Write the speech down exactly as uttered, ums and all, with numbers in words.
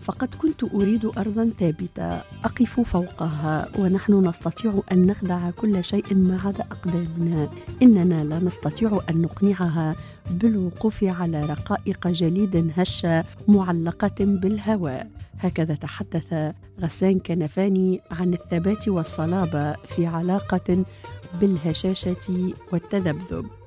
فقد كنت أريد أرضا ثابتة أقف فوقها، ونحن نستطيع أن نخدع كل شيء ما عدا أقدامنا. إننا لا نستطيع أن نقنعها بالوقوف على رقائق جليد هشة معلقة بالهواء. هكذا تحدث غسان كنفاني عن الثبات والصلابة في علاقة بالهشاشة والتذبذب.